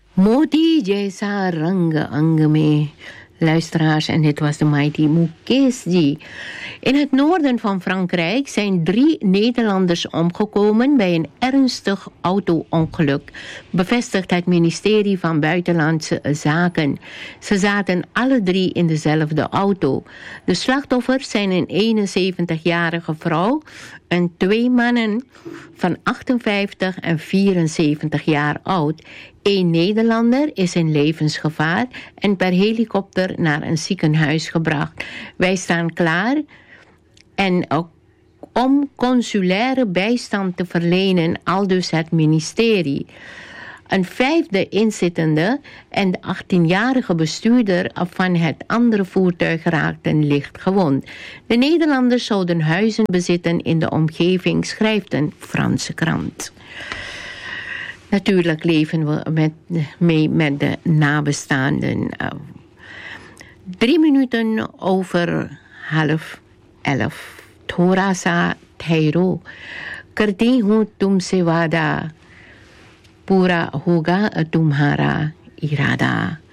मोती जैसा रंग अंग में. Luisteraars, en dit was de Mighty Mukesh G. In het noorden van Frankrijk zijn 3 Nederlanders omgekomen bij een ernstig auto-ongeluk, bevestigt het ministerie van Buitenlandse Zaken. Ze zaten alle 3 in dezelfde auto. De slachtoffers zijn een 71-jarige vrouw en 2 mannen van 58 en 74 jaar oud. 1 Nederlander is in levensgevaar en per helikopter naar een ziekenhuis gebracht. Wij staan klaar om consulaire bijstand te verlenen, aldus het ministerie. Een 5e inzittende en de 18-jarige bestuurder van het andere voertuig raakten licht gewond. De Nederlanders zouden huizen bezitten in de omgeving, schrijft een Franse krant. Natuurlijk leven we mee met de nabestaanden. 3 minuten over 10:30. Thora sa thairo. Karti hu tumse wada. Pura hoga tumhara irada.